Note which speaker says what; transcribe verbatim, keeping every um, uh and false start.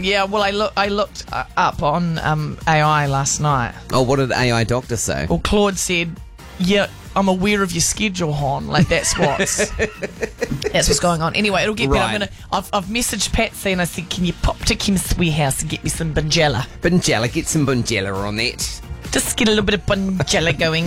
Speaker 1: Yeah, well, I look, I looked uh, up on um, A I last night.
Speaker 2: Oh, what did A I doctor say?
Speaker 1: Well, Claude said, yeah, I'm aware of your schedule, Hon. Like, that's what's that's what's going on. Anyway, it'll get better. I'm
Speaker 2: Right.
Speaker 1: gonna, I've, I've messaged Patsy and I said, can you pop to Kim's warehouse and get me some Bunjela?
Speaker 2: Bunjela, get some Bunjela on that.
Speaker 1: Just get a little bit of Bunjela going.